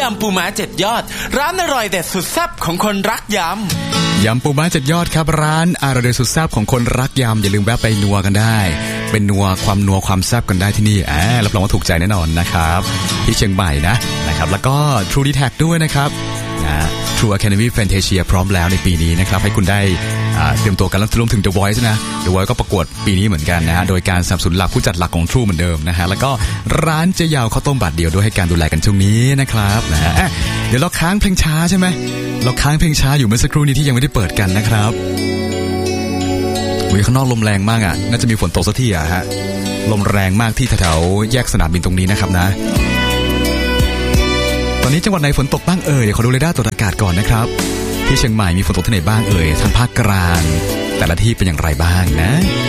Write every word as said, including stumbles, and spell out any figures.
ยำปูม้าเจ็ดยอดร้านอร่อยเด็ดสุดแซ่บของคนรักยำยำปูม้าเจ็ดยอดครับร้านอร่อยเด็ดสุดแซ่บของคนรักยำอย่าลืมแวะไปนัวกันได้เป็นนัวความนัวความแซ่บกันได้ที่นี่อ่ารับรองว่าถูกใจแน่นอนนะครับที่เชียงใหม่นะนะครับแล้วก็ True ดี แท็ก ด้วยนะครับนะ True Academy Fantasia พร้อมแล้วในปีนี้นะครับให้คุณได้เตรียมตัวกันแล้วรวมถึง The Voice นะ The Voice ก็ประกวดปีนี้เหมือนกันนะฮะโดยการสนับสนุนหลักผู้จัดหลักของ True เหมือนเดิมนะฮะแล้วก็ร้านเจ๊ยาวข้าวต้มบาทเดียวด้วยให้การดูแลกันช่วงนี้นะครับนะฮะเดี๋ยวเราค้างเพลงช้าใช่ไหมเราค้างเพลงช้าอยู่เมื่อสักครู่นี้ที่ยังไม่ได้เปิดกันนะครับข้างนอกลมแรงมากอ่ะน่าจะมีฝนตกสักทีอ่ะฮะลมแรงมากที่แถวๆแยกสนามบินตรงนี้นะครับนะตอนนี้จังหวัดไหนฝนตกบ้างเอ่ยเดี๋ยวขอดูเรดาร์ตรวจอากาศก่อนนะครับที่เชียงใหม่มีฝนตกที่ไหนบ้างเอ่ยทางภาคกลางแต่ละที่เป็นอย่างไรบ้างนะ